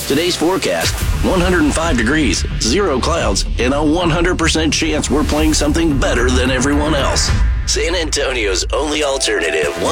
Today's forecast, 105 degrees, 0 clouds, and a 100% chance we're playing something better than everyone else. San Antonio's only alternative.